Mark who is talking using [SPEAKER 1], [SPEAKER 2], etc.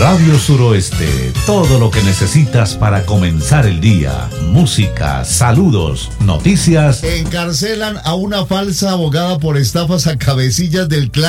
[SPEAKER 1] Radio Suroeste, todo lo que necesitas para comenzar el día. Música, saludos, noticias.
[SPEAKER 2] Encarcelan a una falsa abogada por estafas a cabecillas del clan